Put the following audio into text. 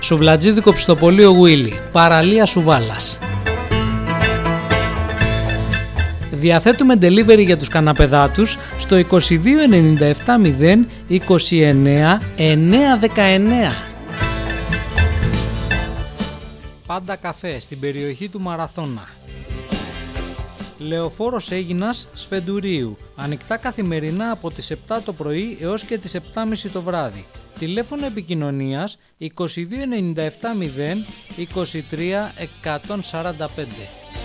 Σουβλατζίδικο Πιστοπωλείο Γουίλι, παραλία Σουβάλας. Διαθέτουμε delivery για τους καναπεδάτους στο 22 97 0 29 919. Πάντα καφέ στην περιοχή του Μαραθώνα. Λεωφόρος Αίγινας Σφεντουρίου. Ανοιχτά καθημερινά από τις 7 το πρωί έως και τις 7.30 το βράδυ. Τηλέφωνο επικοινωνίας 22 97 0 23 145.